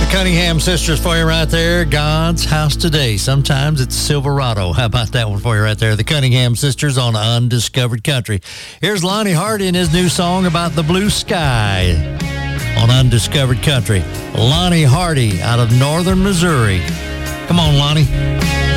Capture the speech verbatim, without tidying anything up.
Cunningham Sisters for you right there. God's House Today. Sometimes it's Silverado. How about that one for you right there? The Cunningham Sisters on Undiscovered Country. Here's Lonnie Hardy and his new song about the blue sky on Undiscovered Country. Lonnie Hardy out of northern Missouri. Come on, Lonnie.